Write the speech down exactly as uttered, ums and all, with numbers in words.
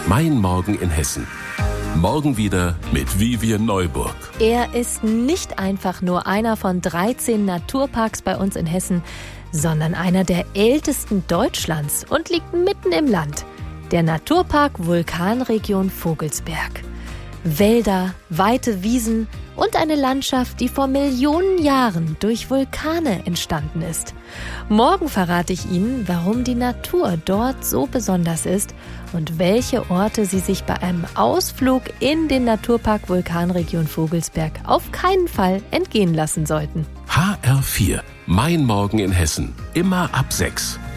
Mein Morgen in Hessen. Morgen wieder mit Vivian Neuburg. Er ist nicht einfach nur einer von dreizehn Naturparks bei uns in Hessen, sondern einer der ältesten Deutschlands und liegt mitten im Land. Der Naturpark Vulkanregion Vogelsberg. Wälder, weite Wiesen und eine Landschaft, die vor Millionen Jahren durch Vulkane entstanden ist. Morgen verrate ich Ihnen, warum die Natur dort so besonders ist und welche Orte Sie sich bei einem Ausflug in den Naturpark Vulkanregion Vogelsberg auf keinen Fall entgehen lassen sollten. H R vier. Mein Morgen in Hessen. Immer ab sechs.